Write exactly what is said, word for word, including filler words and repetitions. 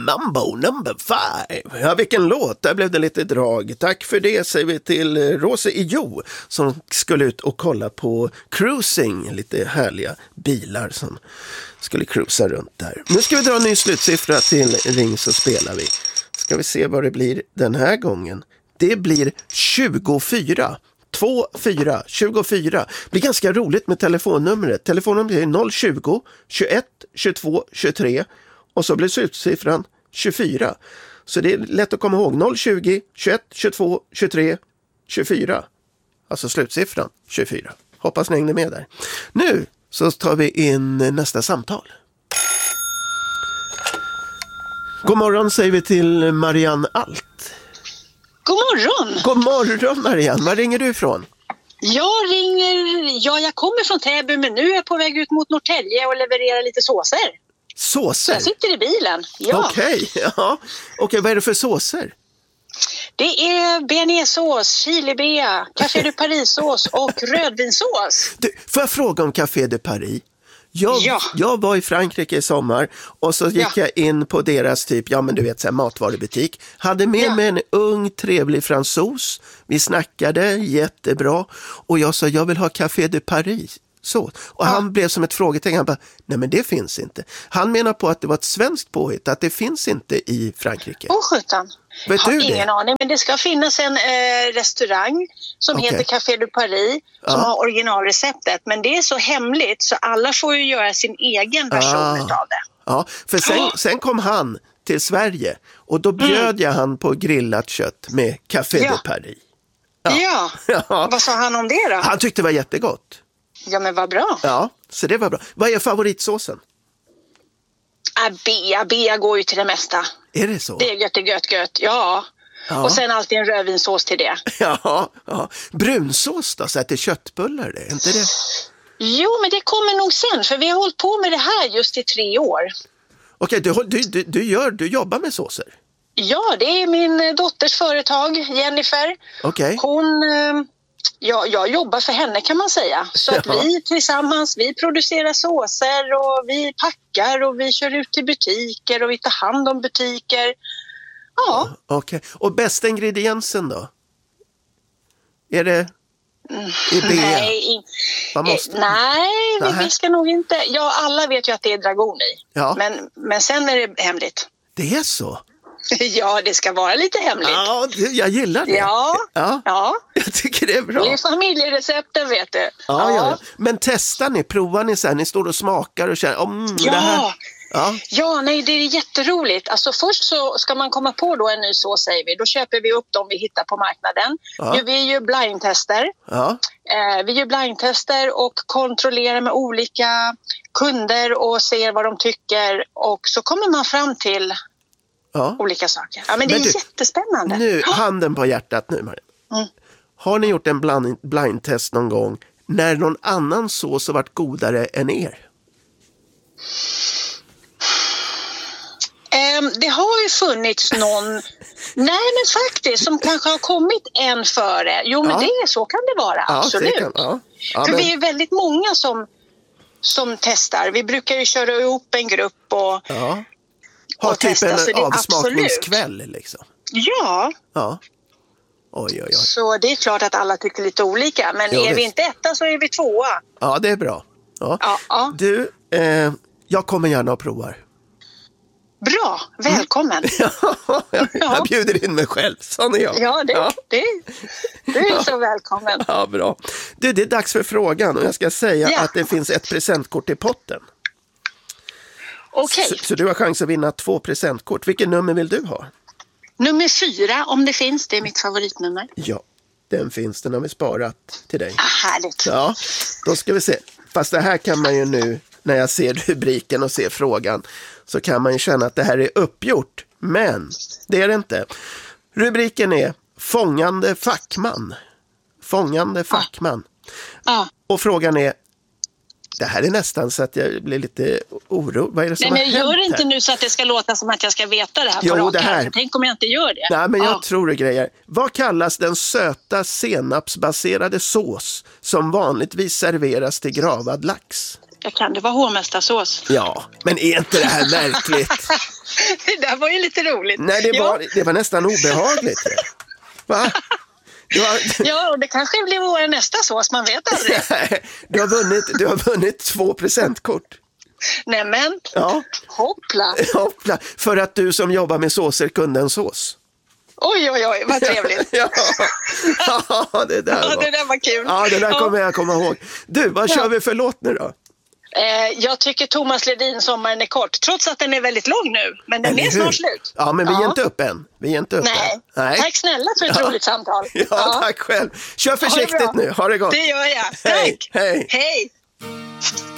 Mambo number five. Ja, vilken låt. Där blev det lite drag. Tack för det säger vi till Rose i Jo som skulle ut och kolla på cruising. Lite härliga bilar som skulle cruisa runt där. Nu ska vi dra en ny slutsiffra till Ring så spelar vi. Ska vi se vad det blir den här gången. Det blir tjugofyra. två fyra tjugofyra. Det blir ganska roligt med telefonnumret. Telefonnumret är noll tjugo tjugoett tjugotvå tjugotre och så blir slutsiffran tjugofyra. Så det är lätt att komma ihåg. noll tjugo tjugoett tjugotvå tjugotre tjugofyra. Alltså slutsiffran tjugofyra. Hoppas ni hängde med där. Nu så tar vi in nästa samtal. God morgon säger vi till Marianne Alt. God morgon! God morgon Marianne, var ringer du ifrån? Jag ringer, ja jag kommer från Täby men nu är jag på väg ut mot Norrtälje och levererar lite såser. Såser? Jag sitter i bilen, ja. Okej, ja. Okej, vad är det för såser? Det är bearnaisesås, chilibea, Café de Paris-sås och rödvinsås. Du, får jag fråga om Café de Paris? Jag, ja. jag var i Frankrike i sommar och så gick ja. jag in på deras typ, ja men du vet så här, matvarubutik. Hade med ja. mig en ung trevlig fransos. Vi snackade jättebra och jag sa jag vill ha Café de Paris. Så. Och ja. han blev som ett frågetecken. Han bara, nej men det finns inte. Han menar på att det var ett svenskt påhitt, att det finns inte i Frankrike. Åh sjutton. Vet jag har du det? ingen aning, men det ska finnas en eh, restaurang som okay. heter Café de Paris som ja. har originalreceptet. Men det är så hemligt så alla får ju göra sin egen version ah. av det. Ja, för sen, oh. sen kom han till Sverige och då bjöd mm. jag han på grillat kött med Café ja. de Paris. Ja. Ja. ja, vad sa han om det då? Han tyckte det var jättegott. Ja, men vad bra. Ja, så det var bra. Vad är favoritsåsen? Äh, bea, bea går ju till det mesta. Är det så? Det är gött, gött, gött, ja. ja. Och sen alltid en rödvinsås till det. Ja, ja. Brunsås då, så att det är köttbullar det, är inte det? Jo, men det kommer nog sen, för vi har hållit på med det här just i tre år. Okej, du, du, du, du, gör, du jobbar med såser? Ja, det är min dotters företag, Jennifer. Okej. Hon... Ja, jag jobbar för henne kan man säga. Så att ja. vi tillsammans, vi producerar såser och vi packar och vi kör ut till butiker och vi tar hand om butiker. Ja. Okej. Okay. Och bästa ingrediensen då? Är det i bea? Nej, måste... eh, nej, vi, vi ska nog inte. Ja, alla vet ju att det är dragon i. Ja. Men, men sen är det hemligt. Det är så? Ja, det ska vara lite hemligt. Ja, jag gillar det. Ja, ja. ja. Jag tycker det är bra. Det är familjerecepten, vet du. Ja, ja. ja. Men testar ni, provar ni så här, ni står och smakar och känner, mm, ja. det här. Ja. ja, nej det är jätteroligt. Alltså först så ska man komma på då en ny sås säger vi. Då köper vi upp dem vi hittar på marknaden. Ja. Vi gör blindtester. Ja. Eh, vi gör blindtester och kontrollerar med olika kunder och ser vad de tycker. Och så kommer man fram till ja. olika saker. Ja, men det men är du, jättespännande. Nu, handen på hjärtat nu, Maria. Mm. Har ni gjort en blind, blindtest någon gång när någon annan sås har varit godare än er? Um, det har ju funnits någon, nej men faktiskt, som kanske har kommit en före. Jo men ja. det så kan det vara, ja, absolut. Det kan, ja. Ja, För men... vi är väldigt många som, som testar. Vi brukar ju köra ihop en grupp och, ja. Ha och typ testa. en Så det, avsmakningskväll liksom. Ja. Ja. Oj, oj, oj. Så det är klart att alla tycker lite olika. Men jo, är visst. vi inte etta så är vi tvåa. Ja, det är bra. Ja. Ja, ja. Du, eh, jag kommer gärna och provar. Bra, välkommen. Mm. Ja, jag, jag bjuder in mig själv, sån är jag. Ja, det, ja. det, du är så välkommen. Ja, bra. Du, det är dags för frågan och jag ska säga ja. att det finns ett presentkort i potten. Okej. Så, så du har chans att vinna två presentkort. Vilket nummer vill du ha? Nummer fyra, om det finns, det är mitt favoritnummer. Ja, den finns, den har vi sparat till dig. Ah, härligt. Ja, då ska vi se. Fast det här kan man ju nu, när jag ser rubriken och ser frågan, så kan man ju känna att det här är uppgjort. Men det är det inte. Rubriken är Fångande fackman. Fångande fackman. Ah. Ah. Och frågan är, det här är nästan så att jag blir lite oro. Vad är det som Nej, men har gör hänt det inte här? nu så att det ska låta som att jag ska veta det här på jo, rak det här. här. Tänk om jag inte gör det. Nej, men jag ja. tror det grejer. Vad kallas den söta senapsbaserade sås som vanligtvis serveras till gravad lax? Jag kan det vara hovmästarsås. Ja, men är inte det här märkligt? Det där var ju lite roligt. Nej, det var, ja. det var nästan obehagligt. Va? Du har... Ja, och det kanske blir vår nästa sås, man vet aldrig. du, har vunnit, du har vunnit två presentkort. Nämen, ja. hoppla. Hoppla, för att du som jobbar med såser kunde en sås. Oj, oj, oj, vad trevligt. ja, ja, det där var... Ja, det där var kul. Ja, det där ja. kommer jag komma ihåg. Du, vad kör ja. vi för låt nu då? Eh, jag tycker Thomas Ledin Sommaren är kort, trots att den är väldigt lång nu. Men den Eller är snart hur? slut. Ja, men vi ja. ger inte upp än. Vi ger inte upp Nej. än. Nej. Tack snälla för ett ja. roligt samtal. Ja, ja, tack själv. Kör försiktigt nu. Ha det gott. Det gör jag. Tack. Hej. Hej. Hej.